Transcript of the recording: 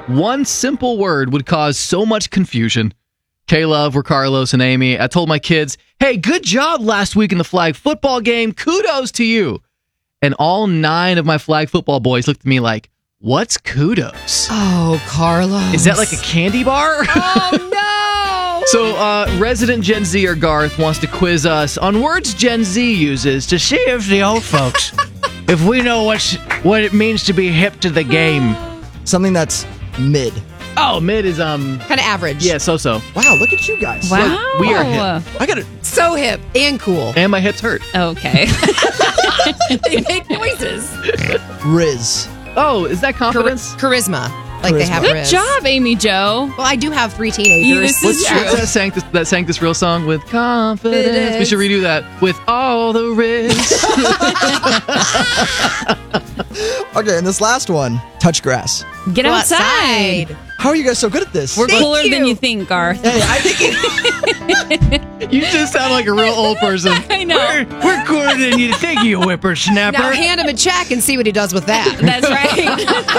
One simple word would cause so much confusion. Kayla, we're Carlos and Amy. I told my kids, hey, good job last week in the flag football game. Kudos to you. And all 9 of my flag football boys looked at me like, what's kudos? Oh, Carlos. Is that like a candy bar? Oh, no. So, resident Gen Zer Garth wants to quiz us on words Gen Z uses to see if the old folks, if we know what it means to be hip to the game. Something that's mid. Oh, mid is, Kind of average. yeah, so-so. Wow, look at you guys. Wow. Look, we are hip. I got it. So hip and cool. And my hips hurt. Okay. They make noises. Riz. Oh, is that confidence? Charisma. Like they have Good Riz. job, Amy Jo. Well, I do have 3 teenagers. This is true. What's that sang this real song with confidence? We should redo that with all the riz. Okay, and this last one, touch grass. Get Go outside. How are you guys so good at this? We're Thank cooler you. than you think, Garth. Hey, I think You just sound like a real old person. I know. We're cooler than you think, you whippersnapper. Now hand him a check and see what he does with that. That's right.